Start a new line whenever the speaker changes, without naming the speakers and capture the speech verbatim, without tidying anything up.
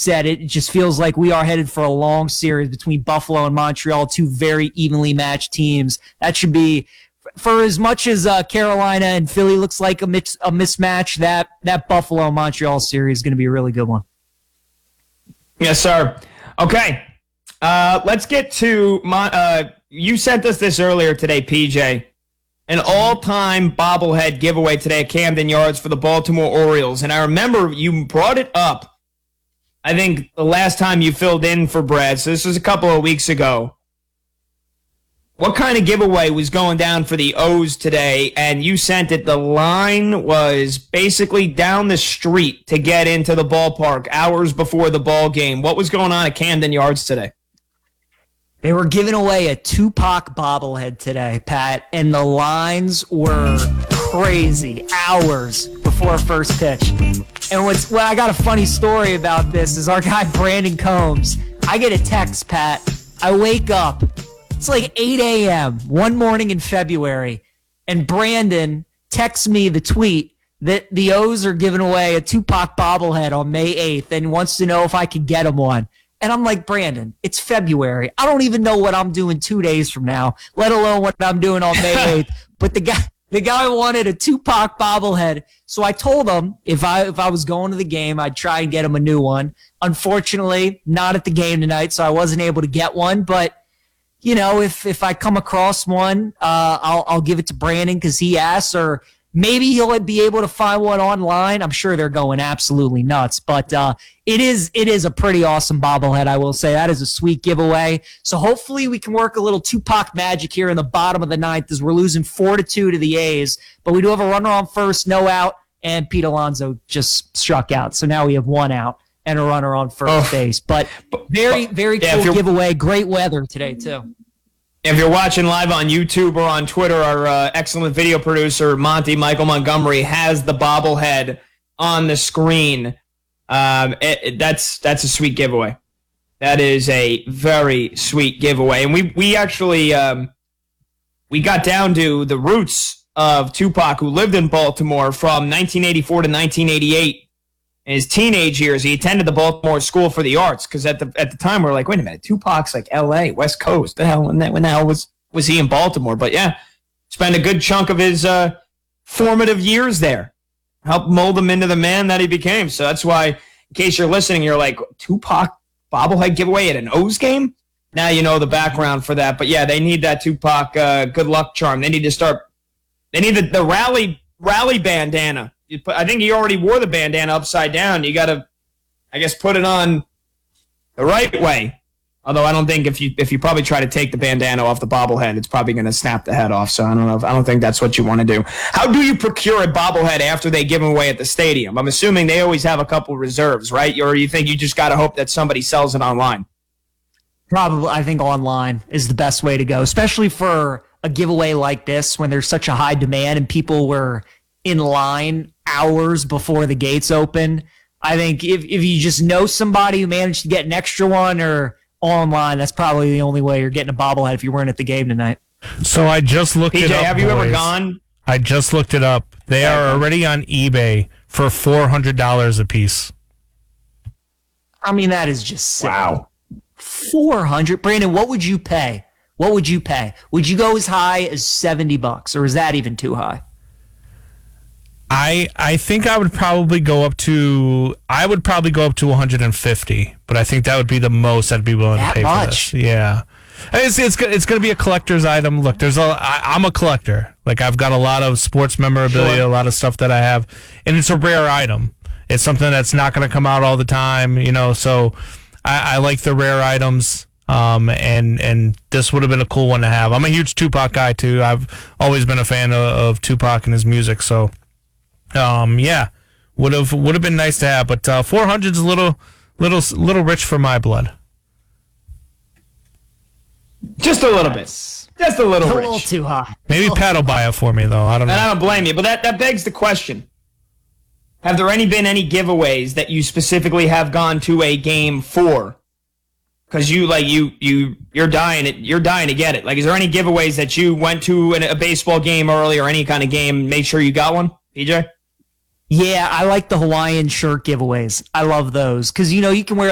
said, it just feels like we are headed for a long series between Buffalo and Montreal, two very evenly matched teams. That should be, for as much as uh, Carolina and Philly looks like a, mix, a mismatch, that, that Buffalo-Montreal series is going to be a really good one.
Yes, sir. Okay. Uh, let's get to my. Uh, you sent us this earlier today, P J. An all-time bobblehead giveaway today at Camden Yards for the Baltimore Orioles. And I remember you brought it up, I think, the last time you filled in for Brad. So this was a couple of weeks ago. What kind of giveaway was going down for the O's today? And you sent it. The line was basically down the street to get into the ballpark hours before the ball game. What was going on at Camden Yards today?
They were giving away a Tupac bobblehead today, Pat, and the lines were crazy hours before first pitch. And what's well, I got a funny story about this is our guy Brandon Combs. I get a text, Pat. I wake up. It's like eight a.m. one morning in February, and Brandon texts me the tweet that the O's are giving away a Tupac bobblehead on May eighth and wants to know if I could get him one. And I'm like, Brandon, it's February. I don't even know what I'm doing two days from now, let alone what I'm doing on May eighth. But the guy, the guy wanted a Tupac bobblehead. So I told him if I if I was going to the game, I'd try and get him a new one. Unfortunately, not at the game tonight, so I wasn't able to get one. But, you know, if if I come across one, uh, I'll I'll give it to Brandon because he asked, or maybe he'll be able to find one online. I'm sure they're going absolutely nuts, but uh, it is it is a pretty awesome bobblehead, I will say. That is a sweet giveaway. So hopefully we can work a little Tupac magic here in the bottom of the ninth as we're losing four to two to the A's. But we do have a runner on first, no out, and Pete Alonso just struck out. So now we have one out and a runner on first oh. base. But very, very
yeah,
cool giveaway. Great weather today, too.
If you're watching live on YouTube or on Twitter, our uh, excellent video producer, Monty Michael Montgomery, has the bobblehead on the screen. Um, it, it, that's that's a sweet giveaway. That is a very sweet giveaway. And we we actually um, we got down to the roots of Tupac, who lived in Baltimore from nineteen eighty-four to nineteen eighty-eight. In his teenage years, he attended the Baltimore School for the Arts because at the at the time we were like, wait a minute, Tupac's like L A, West Coast. The hell, when the, when the hell was was he in Baltimore? But yeah, spent a good chunk of his uh, formative years there, helped mold him into the man that he became. So that's why, in case you're listening, you're like, Tupac bobblehead giveaway at an O's game. Now you know the background for that. But yeah, they need that Tupac uh, good luck charm. They need to start. They need the, the rally rally bandana. You put, I think he already wore the bandana upside down. You got to, I guess, put it on the right way. Although I don't think if you if you probably try to take the bandana off the bobblehead, it's probably going to snap the head off. So I don't know. If, I don't think that's what you want to do. How do you procure a bobblehead after they give them away at the stadium? I'm assuming they always have a couple reserves, right? Or you think you just got to hope that somebody sells it online?
Probably, I think online is the best way to go, especially for a giveaway like this when there's such a high demand and people were in line hours before the gates open. I think if, if you just know somebody who managed to get an extra one or online, that's probably the only way you're getting a bobblehead if you weren't at the game tonight.
So I just looked
P J,
it up,
have you
boys.
ever gone?
I just looked it up. They are already on eBay for four hundred dollars a piece.
I mean, that is just sick.
Wow.
four hundred. Brandon, what would you pay? What would you pay? Would you go as high as seventy bucks, or is that even too high?
I I think I would probably go up to I would probably go up to one hundred fifty, but I think that would be the most I'd be willing
that
to pay
much?
for this. Yeah. It's it's it's going to be a collector's item. Look, there's a I, I'm a collector. Like I've got a lot of sports memorabilia, sure. a lot of stuff that I have, and it's a rare item. It's something that's not going to come out all the time, you know. So I, I like the rare items, um, and and this would have been a cool one to have. I'm a huge Tupac guy too. I've always been a fan of, of Tupac and his music. So, um, yeah, would have would have been nice to have. But uh, four hundred is a little little little rich for my blood.
Just a little bit. Just a little
a
rich.
A little too high.
Maybe Pat will buy it for me though. I don't know.
And I don't blame you, but that, that begs the question. Have there any been any giveaways that you specifically have gone to a game for? Because you like you you you're dying it you're dying to get it. Like, is there any giveaways that you went to in a baseball game early or any kind of game? Made sure you got one, P J.
Yeah, I like the Hawaiian shirt giveaways. I love those because you know you can wear